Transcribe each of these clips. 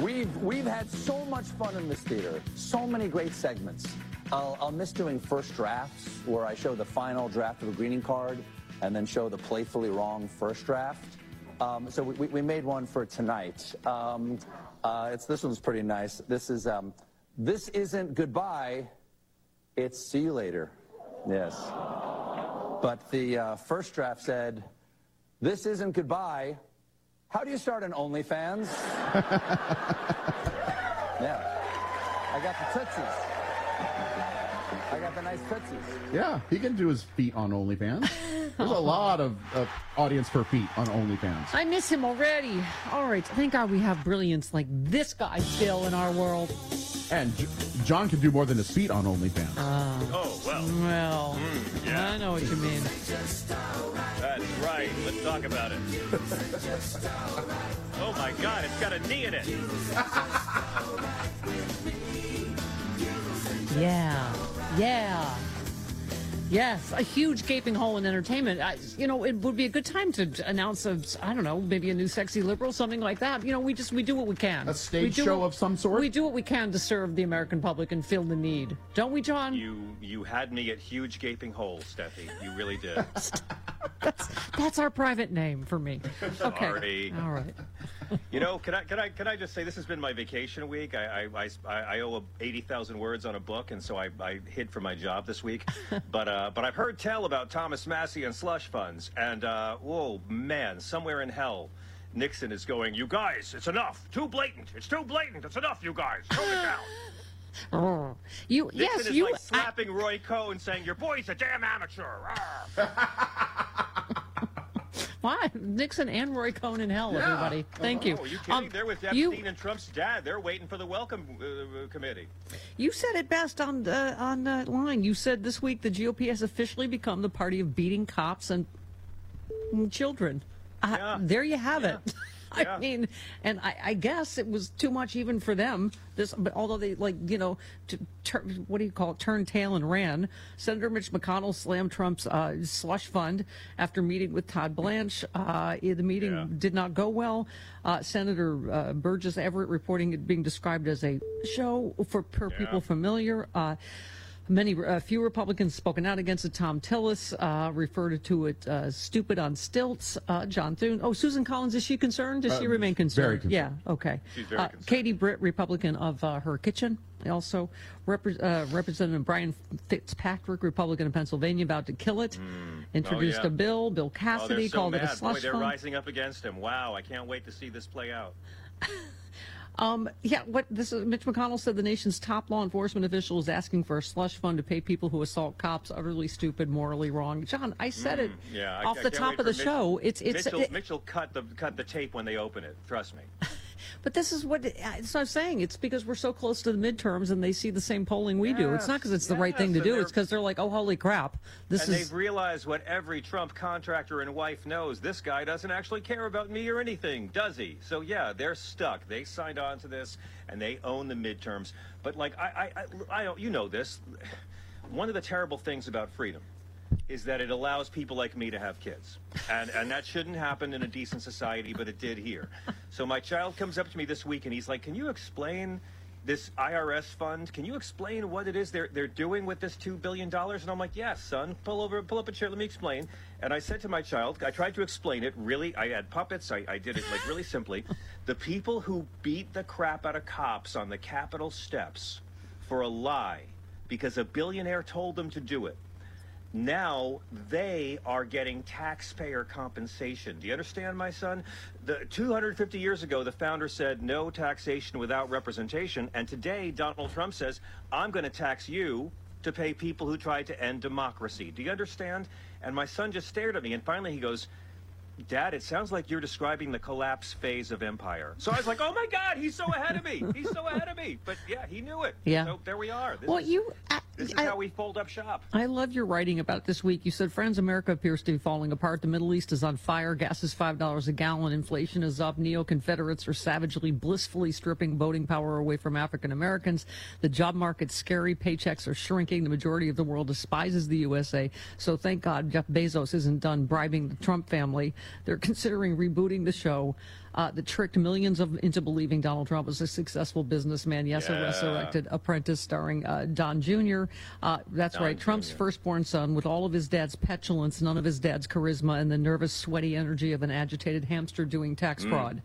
We've had so much fun in this theater. So many great segments. I'll miss doing first drafts where I show the final draft of a greeting card and then show the playfully wrong first draft. So we made one for tonight. This one's pretty nice. This isn't goodbye, it's see you later. Yes. But the first draft said, this isn't goodbye. How do you start an OnlyFans? Yeah. I got the tootsies. I got the nice tootsies. Yeah, he can do his feet on OnlyFans. There's a lot of audience for feet on OnlyFans. I miss him already. All right, thank God we have brilliance like this guy still in our world. And John can do more than his feet on OnlyFans. Oh, well. Well, yeah. I know what you mean. That's right. Let's talk about it. Oh, my God, it's got a knee in it. Yeah. Yes, a huge gaping hole in entertainment. It would be a good time to announce I don't know, maybe a new sexy liberal, something like that. We do what we can. A stage show of some sort? We do what we can to serve the American public and fill the need. Don't we, John? You had me at huge gaping holes, Steffi. You really did. That's our private name for me. Okay. Sorry. All right. Can I just say this has been my vacation week. I owe 80,000 words on a book, and so I hid from my job this week. But I've heard tell about Thomas Massie and slush funds, and whoa, man, somewhere in hell, Nixon is going, you guys, it's enough. Too blatant. It's too blatant. It's enough, you guys. Tone it down. Nixon is like slapping Roy Cohn, saying, your boy's a damn amateur. Why? Nixon and Roy Cohn in hell, everybody. Thank you. Oh, are you kidding? They're with Epstein and Trump's dad. They're waiting for the welcome committee. You said it best on the line. You said this week the GOP has officially become the party of beating cops and children. There you have it. I mean, and I guess it was too much even for them. But although they turned tail and ran. Senator Mitch McConnell slammed Trump's slush fund after meeting with Todd Blanche. The meeting did not go well. Senator Burgess Everett reporting it being described as a show for people familiar. Few Republicans spoken out against it. Tom Tillis referred to it stupid on stilts. John Thune. Oh, Susan Collins, is she concerned? Does she remain concerned? Very concerned. Yeah, okay. She's very concerned. Katie Britt, Republican of her kitchen. Also, Representative Brian Fitzpatrick, Republican of Pennsylvania, about to kill it. Introduced a bill. Bill Cassidy called it a slush fund. They're rising up against him. Wow, I can't wait to see this play out. Mitch McConnell said the nation's top law enforcement official is asking for a slush fund to pay people who assault cops. Utterly stupid, morally wrong. John, I said it off the top of the show. Mitchell cut the tape when they open it. Trust me. But this is what I'm saying. It's because we're so close to the midterms and they see the same polling we do. It's not because it's the right thing to do. It's because they're like, oh, holy crap. They've realized what every Trump contractor and wife knows. This guy doesn't actually care about me or anything, does he? So, yeah, they're stuck. They signed on to this and they own the midterms. But, like, I don't, you know this. One of the terrible things about freedom is that it allows people like me to have kids. And that shouldn't happen in a decent society, but it did here. So my child comes up to me this week and he's like, can you explain this IRS fund? Can you explain what it is they're doing with this $2 billion? And I'm like, yes, son, pull up a chair, let me explain. And I said to my child, I tried to explain it really, I had puppets, I did it like really simply. The people who beat the crap out of cops on the Capitol steps for a lie because a billionaire told them to do it, now they are getting taxpayer compensation. Do you understand, my son? 250 years ago, the founder said no taxation without representation. And today, Donald Trump says, I'm going to tax you to pay people who tried to end democracy. Do you understand? And my son just stared at me. And finally, he goes, Dad, it sounds like you're describing the collapse phase of empire. So I was like, oh, my God, he's so ahead of me. He's so ahead of me. But, yeah, he knew it. Yeah. So there we are. This is how we fold up shop. I love your writing about this week. You said, friends, America appears to be falling apart. The Middle East is on fire. Gas is $5 a gallon. Inflation is up. Neo-Confederates are savagely, blissfully stripping voting power away from African Americans. The job market's scary. Paychecks are shrinking. The majority of the world despises the USA. So thank God Jeff Bezos isn't done bribing the Trump family. They're considering rebooting the show. that tricked millions into believing Donald Trump was a successful businessman. Yes, a resurrected apprentice starring Don Jr. That's Don right. Trump's Jr. firstborn son, with all of his dad's petulance, none of his dad's charisma, and the nervous, sweaty energy of an agitated hamster doing tax fraud.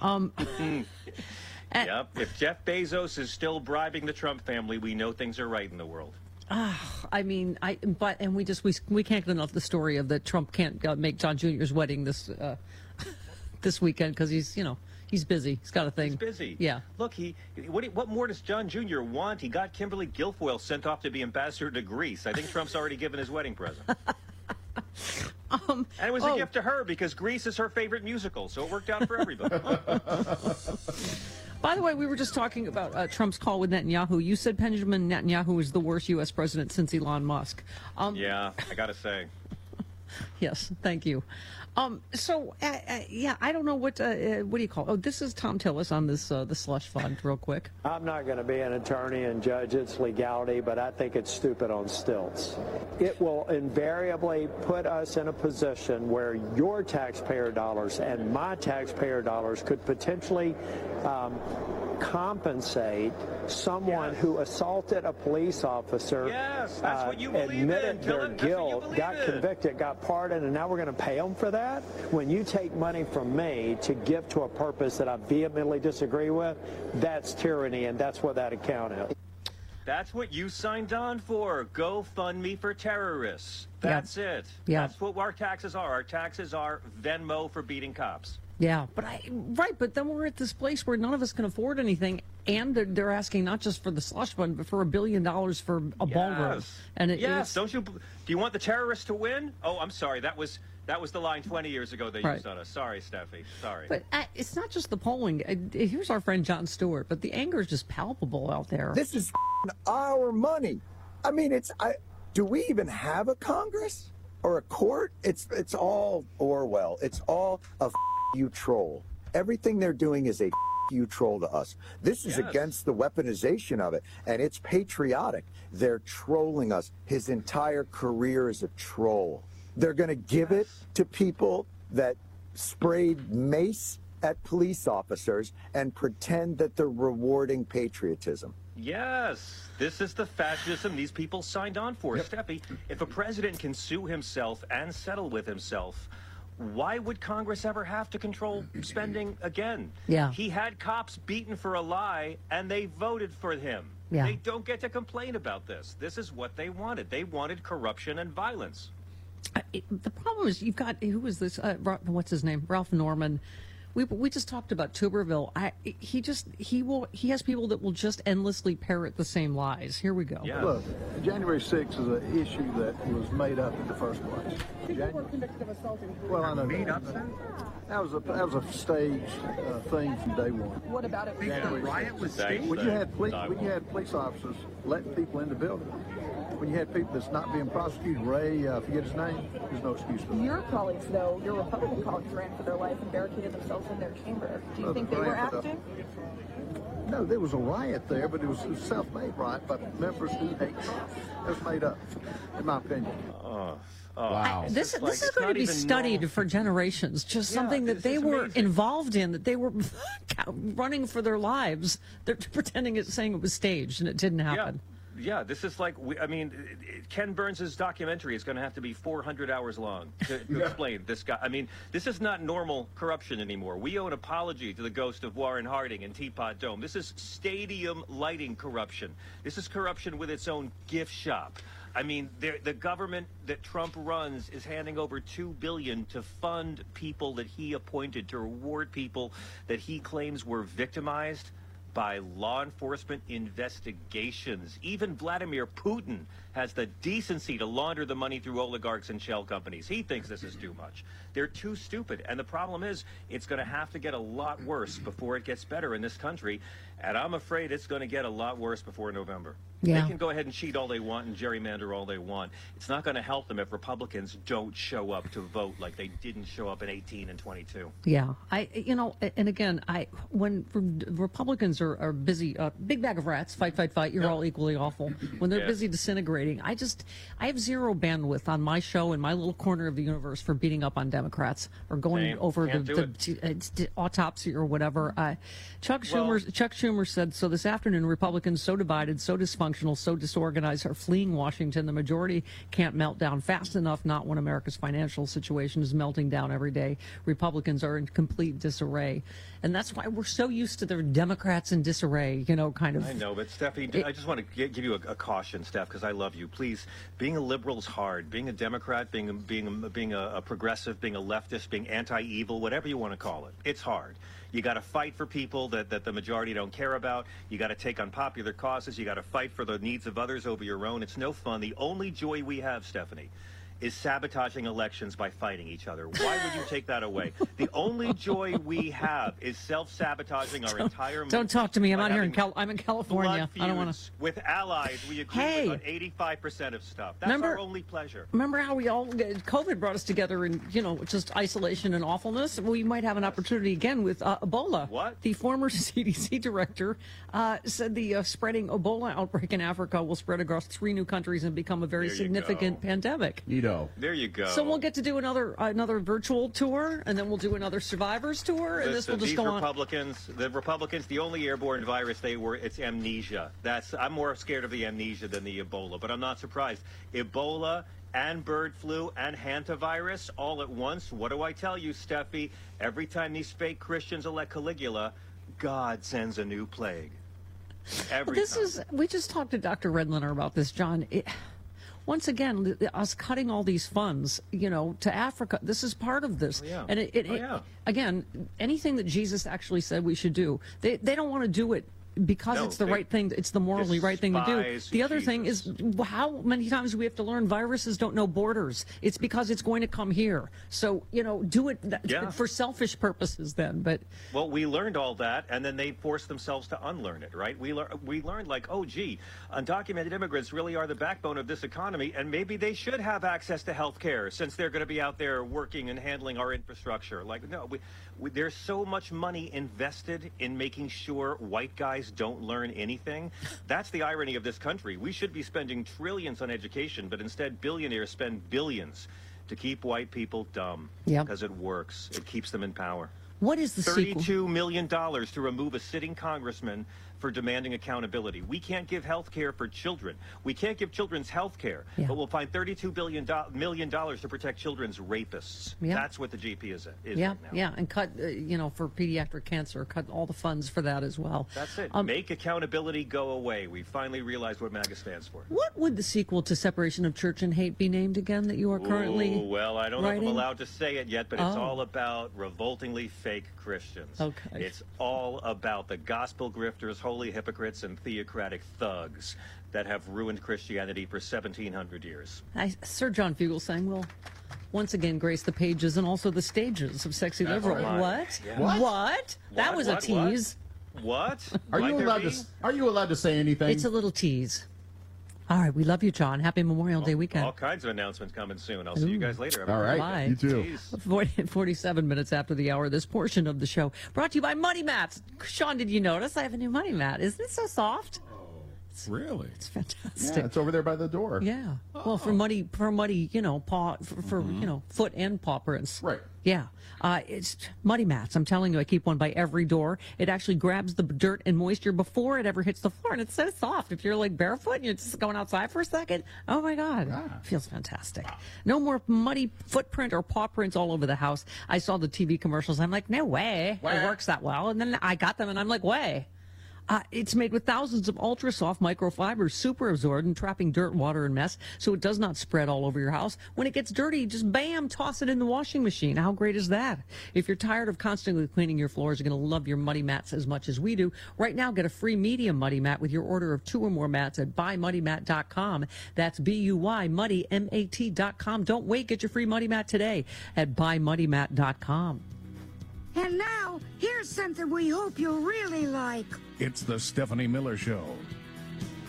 Yep. If Jeff Bezos is still bribing the Trump family, we know things are right in the world. I mean, we can't get enough the story of that Trump can't make John Jr.'s wedding this weekend because he's busy. He's got a thing. He's busy. Yeah. Look, what more does John Jr. want? He got Kimberly Guilfoyle sent off to be ambassador to Greece. I think Trump's already given his wedding present. And it was a gift to her because Greece is her favorite musical, so it worked out for everybody. By the way, we were just talking about Trump's call with Netanyahu. You said Benjamin Netanyahu is the worst U.S. president since Elon Musk. Yeah, I got to say. Yes, thank you. I don't know what do you call it? Oh, this is Tom Tillis on this the slush fund real quick. I'm not going to be an attorney and judge its legality, but I think it's stupid on stilts. It will invariably put us in a position where your taxpayer dollars and my taxpayer dollars could potentially compensate someone who assaulted a police officer, that's what you believe admitted in. their guilt, got convicted, got pardoned, and now we're going to pay them for that? When you take money from me to give to a purpose that I vehemently disagree with, that's tyranny, and that's what that account is. That's what you signed on for. GoFundMe for terrorists. That's it. Yeah. That's what our taxes are. Our taxes are Venmo for beating cops. Yeah, but then we're at this place where none of us can afford anything, and they're asking not just for the slush fund, but for $1 billion for a ballroom. And don't you? Do you want the terrorists to win? Oh, I'm sorry. That was the line 20 years ago they used on us. Sorry, Steffi. Sorry. But it's not just the polling. Here's our friend Jon Stewart, but the anger is just palpable out there. This is our money. I mean, do we even have a Congress or a court? It's all Orwell. It's all a you troll. Everything they're doing is a you troll to us. This is against the weaponization of it, and it's patriotic. They're trolling us. His entire career is a troll. They're going to give it to people that sprayed mace at police officers and pretend that they're rewarding patriotism. Yes, this is the fascism these people signed on for. Steffi, if a president can sue himself and settle with himself, why would Congress ever have to control spending again? Yeah. He had cops beaten for a lie, and they voted for him. Yeah. They don't get to complain about this. This is what they wanted. They wanted corruption and violence. The problem is you've got, who was this? What's his name? Ralph Norman. We just talked about Tuberville. He has people that will just endlessly parrot the same lies. Here we go. Yeah. Look, January 6th is an issue that was made up in the first place. People were convicted of assaulting. Well, I know that was a staged thing from day one. What about it? January riot 6th. was staged? When you had police officers letting people in the building, when you had people that's not being prosecuted, Ray, I forget his name, there's no excuse for that. Your colleagues, though, your Republican colleagues ran for their life and barricaded themselves in their chamber. Do you think they were acting? No, there was a riot there, but it was a self-made riot by members who hate Trump. It was made up, in my opinion. Wow. This is going to be studied for generations. Just something that they were involved in, that they were running for their lives. They're pretending it's saying it was staged and it didn't happen. Yeah, this is like, Ken Burns' documentary is going to have to be 400 hours long to explain this guy. I mean, this is not normal corruption anymore. We owe an apology to the ghost of Warren Harding and Teapot Dome. This is stadium lighting corruption. This is corruption with its own gift shop. I mean, the government that Trump runs is handing over $2 billion to fund people that he appointed, to reward people that he claims were victimized by law enforcement investigations. Even Vladimir Putin has the decency to launder the money through oligarchs and shell companies. He thinks this is too much. They're too stupid. And the problem is, it's going to have to get a lot worse before it gets better in this country. And I'm afraid it's going to get a lot worse before November. Yeah. They can go ahead and cheat all they want and gerrymander all they want. It's not going to help them if Republicans don't show up to vote like they didn't show up in 18 and 22. Yeah, and again, when Republicans are busy, big bag of rats, fight, you're all equally awful. When they're busy disintegrating, I have zero bandwidth on my show in my little corner of the universe for beating up on Democrats are going Same. over Can't do the autopsy or whatever. Chuck Schumer said, so this afternoon, Republicans so divided, so dysfunctional, so disorganized are fleeing Washington. The majority can't melt down fast enough, not when America's financial situation is melting down every day. Republicans are in complete disarray. And that's why we're so used to the Democrats in disarray, kind of. I know, but Steffi, I just want to give you a caution, Steph, because I love you. Please, being a liberal is hard. Being a Democrat, being a progressive, being a leftist, being anti-evil, whatever you want to call it, it's hard. You got to fight for people that the majority don't care about. You got to take unpopular causes. You got to fight for the needs of others over your own. It's no fun. The only joy we have, Stephanie, is sabotaging elections by fighting each other. Why would you take that away? The only joy we have is self-sabotaging our entire movement. Don't talk to me. I'm out here I'm in California. I don't want to. With allies, we agree with 85% of stuff. That's our only pleasure. Remember how COVID brought us together in, just isolation and awfulness? We might have an opportunity again with Ebola. What? The former CDC director said the spreading Ebola outbreak in Africa will spread across 3 new countries and become a very significant pandemic. There you go. So we'll get to do another virtual tour, and then we'll do another survivors tour, and this will just go on. The Republicans, the only airborne virus it's amnesia. I'm more scared of the amnesia than the Ebola, but I'm not surprised. Ebola and bird flu and hantavirus all at once. What do I tell you, Steffi? Every time these fake Christians elect Caligula, God sends a new plague. We just talked to Dr. Redliner about this, John. Once again, us cutting all these funds, to Africa, this is part of this. Yeah. And again, anything that Jesus actually said we should do, they don't want to do it because it's the right thing. It's the morally right thing to do. The other thing is, how many times do we have to learn viruses don't know borders? It's because it's going to come here. So, do it for selfish purposes then. But well, we learned all that, and then they forced themselves to unlearn it, right? We learned undocumented immigrants really are the backbone of this economy, and maybe they should have access to health care since they're going to be out there working and handling our infrastructure. There's so much money invested in making sure white guys don't learn anything. That's the irony of this country. We should be spending trillions on education, but instead billionaires spend billions to keep white people dumb. Because it works. It keeps them in power. What is the sequel? $32 million to remove a sitting congressman for demanding accountability. We can't give health care for children. We can't give children's health care, but we'll find $32 million to protect children's rapists. That's what the GP is right now. And cut, for pediatric cancer, cut all the funds for that as well. That's it. Make accountability go away. We finally realized what MAGA stands for. What would the sequel to Separation of Church and Hate be named again that you are currently well, I don't writing? know if I'm allowed to say it yet, but it's all about revoltingly fake Christians. Okay. It's all about the gospel grifters, holy hypocrites, and theocratic thugs that have ruined Christianity for 1,700 years. Sir John Fugelsang will once again grace the pages and also the stages of Sexy Liberal. Right. What? Yeah. What? That was a tease. What? Are you allowed to say anything? It's a little tease. All right, we love you, John. Happy Memorial Day weekend. All kinds of announcements coming soon. I'll see you guys later. All right. Bye. You too. 47 minutes after the hour, this portion of the show brought to you by Muddy Mats. Sean, did you notice I have a new Muddy Mat? Isn't it so soft? Really? It's fantastic. Yeah, it's over there by the door. Yeah. Well, for muddy, paw, for foot and paw prints. Right. Yeah. It's Muddy Mats. I'm telling you, I keep one by every door. It actually grabs the dirt and moisture before it ever hits the floor, and it's so soft. If you're barefoot and you're just going outside for a second, oh my God, it feels fantastic. No more muddy footprint or paw prints all over the house. I saw the TV commercials. I'm like, no way. It works that well. And then I got them, and I'm like, way. It's made with thousands of ultra-soft microfibers, super absorbent, trapping dirt, water, and mess, so it does not spread all over your house. When it gets dirty, just bam, toss it in the washing machine. How great is that? If you're tired of constantly cleaning your floors, you're going to love your Muddy Mats as much as we do. Right now, get a free medium Muddy Mat with your order of 2 or more mats at buymuddymat.com. That's B-U-Y, Muddy, M-A-T.com. Don't wait. Get your free Muddy Mat today at buymuddymat.com. And now, here's something we hope you'll really like. It's the Stephanie Miller Show.